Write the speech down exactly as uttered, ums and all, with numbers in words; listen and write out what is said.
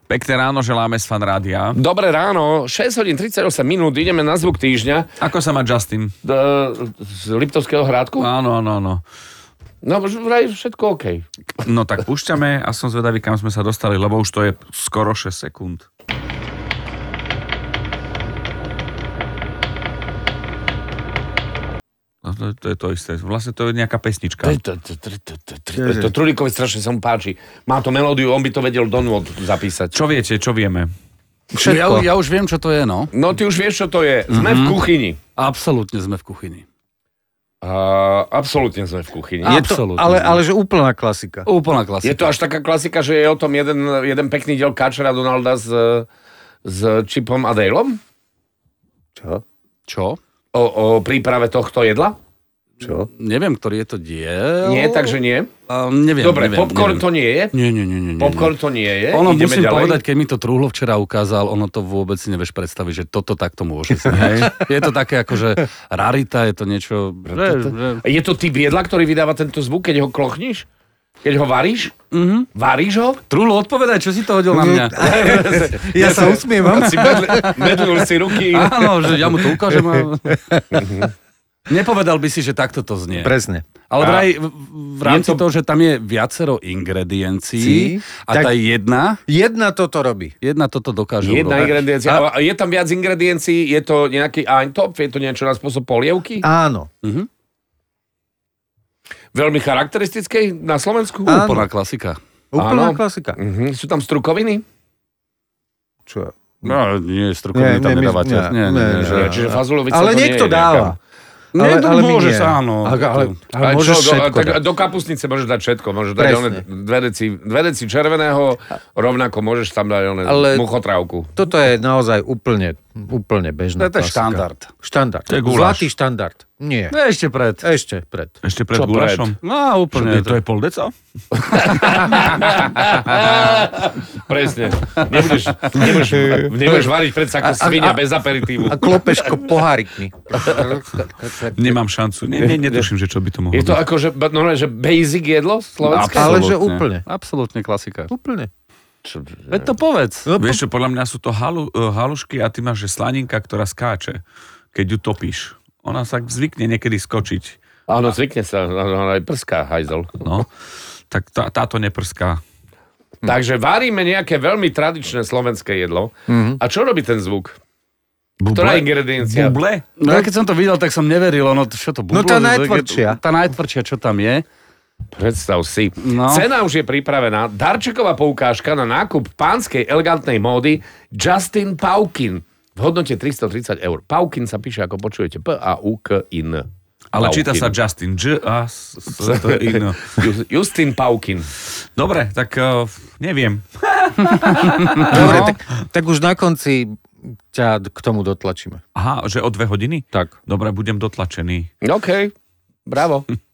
Pekné ráno želáme z Fan Rádia. Dobré ráno, šesť hodín tridsaťosem minút, ideme na zvuk týždňa. Ako sa má Justin? D- z Liptovského Hrádku? Áno, áno, áno. No, vraj všetko OK. No tak púšťame a som zvedavý, kam sme sa dostali, lebo už to je skoro šesť sekúnd. No, to, to je to isté. Vlastne to je nejaká pesnička. To Trulíkovi strašne sa mu páči. Má to melódiu, on by to vedel do nôd zapísať. Čo viete, čo vieme? Ja, ja už viem, čo to je, no. No, ty už vieš, čo to je. Sme v kuchyni. Absolútne sme v kuchyni. Uh, absolútne sme v kuchyni. Je to, ale, ale že úplná klasika. Úplná klasika. Je to až taká klasika, že je o tom jeden, jeden pekný diel Káčera Donalda s, s Chipom a Daleom? Čo? Čo? O, o príprave tohto jedla? Čo? Neviem, ktorý je to diel. Nie, takže nie. Uh, neviem, Dobre, neviem, popcorn neviem. to nie je? Nie, nie, nie, nie. Popcorn to nie je? Ono, Ideme musím ďalej. povedať, keď mi to Trúhlo včera ukázal, ono to vôbec si nevieš predstaviť, že toto takto môže znieť. Je to také ako, že rarita, je to niečo... Že, že... Je to typ jedla, ktorý vydáva tento zvuk, keď ho klochníš? Keď ho varíš? Mm-hmm. Varíš ho? Trúhlo, odpovedaj, čo si to hodil na mňa. Ja sa usmievam. Si medlil si ruky. Áno, že ja mu to ukážem. A... Nepovedal by si, že takto to znie. Presne. Ale vraj v, v rámci Je to- toho, že tam je viacero ingrediencií a tak- tá jedna, Jedna toto robí. jedna toto dokáže Jedna urobiť. ingrediencia. A je tam viac ingrediencií? Je to nejaký eintopf? Je to niečo na spôsob polievky? Áno. Veľmi charakteristické na Slovensku? Áno. Úplná klasika. Úplná Áno. klasika. Mhm. Sú tam strukoviny? Čo? No, nie, strukoviny Nie, tam nie, my- nedávate. nie, Nie, nie, nie, nie, že... Nie, čiže fazulovica Ale to nie niekto je nejaká. dáva. Nie, Ale- to ale my môžeš, nie. áno. Ale, ale, ale Ale môžeš čo, do, všetko tak, dať. do kapustnice môžeš dať všetko. Môžeš dať Presne. one, dve, deci, dve deci červeného, rovnako môžeš tam dať one, Ale- muchotrávku. Toto je naozaj úplne, úplne bežná To je klasika. štandard. Štandard. To je guláš. Zlatý štandard. Nie. No, ešte pred. Ešte pred. Ešte pred Čo gulášom? No, úplne. To je pol deca? Presne. Nebudeš, nebudeš, nebudeš variť predsa ako svinia bez aperitívu. A klopeško pohárikmi. Nemám šancu. Nie, nie, netuším, že čo by to mohlo Je to byť. ako, že, no, že basic jedlo slovenské? Ale že Absolútne. úplne. Absolútne klasika. Úplne. Veď to povedz. No, Vieš čo, podľa mňa sú to halu, uh, halušky a ty máš, že slaninka, ktorá skáče, keď ju topíš. Ona sa zvykne niekedy skočiť. Áno, zvykne sa, ona aj prská hajzel. No, tak tá, táto neprská. Takže varíme nejaké veľmi tradičné slovenské jedlo. A čo robí ten zvuk? Ktorá ingrediencia? Buble? No ja keď som to videl, tak som neveril, ono, čo to bublo? No tá že- najtvrdšia. Tá najtvrdšia, čo tam je. Predstav si. No. Cena už je pripravená. Darčeková poukážka na nákup pánskej elegantnej módy Justin Paukin v hodnote tristotridsať eur. Paukin sa píše, ako počujete, P A U K I N. Ale číta sa Justin. J a s, s, to je iné. Justin Paukin. Dobre, tak uh, neviem. Dobre, tak, tak už na konci ťa k tomu dotlačíme. Aha, že o dve hodiny? Tak. Dobre, budem dotlačený. OK, bravo.